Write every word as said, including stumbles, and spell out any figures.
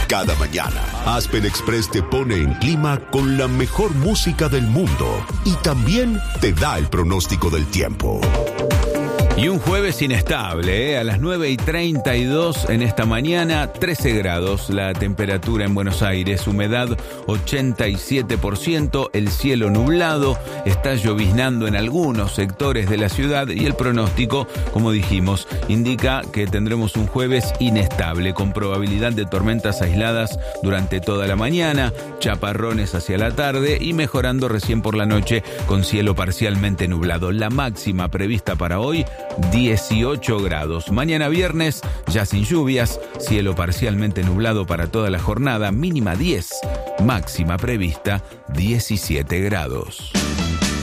Cada mañana, Aspen Express te pone en clima con la mejor música del mundo y también te da el pronóstico del tiempo. Y un jueves inestable, ¿eh? A las nueve y treinta y dos en esta mañana, trece grados la temperatura en Buenos Aires, humedad ochenta y siete por ciento, el cielo nublado, está lloviznando en algunos sectores de la ciudad y el pronóstico, como dijimos, indica que tendremos un jueves inestable, con probabilidad de tormentas aisladas durante toda la mañana, chaparrones hacia la tarde y mejorando recién por la noche con cielo parcialmente nublado. La máxima prevista para hoy, dieciocho grados. Mañana viernes, ya sin lluvias, cielo parcialmente nublado para toda la jornada, mínima diez, máxima prevista diecisiete grados.